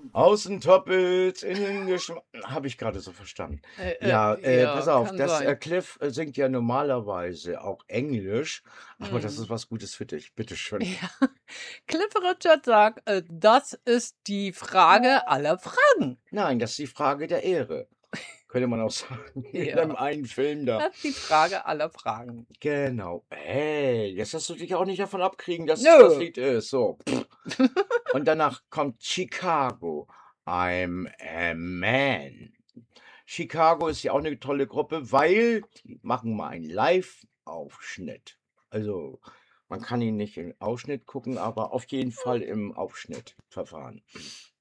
Außen doppelt, innen geschm habe ich gerade so verstanden. Ja, pass Ja, auf, kann das, sein. Cliff, singt ja normalerweise auch Englisch, aber das ist Mhm. was Gutes für dich. Bitte schön. Ja. Cliff Richard sagt, das ist die Frage aller Fragen. Nein, das ist die Frage der Ehre, könnte man auch sagen in dem Ja, einen Film da. das ist die Frage aller Fragen. Genau. Hey, jetzt lässt du dich auch nicht davon abkriegen, dass es das Nö. Lied ist, so. Und danach kommt Chicago, I'm a Man. Chicago ist ja auch 'ne tolle Gruppe, weil die machen mal einen Live-Aufschnitt. Also, man kann ihn nicht im Ausschnitt gucken, aber auf jeden Fall im Aufschnittverfahren.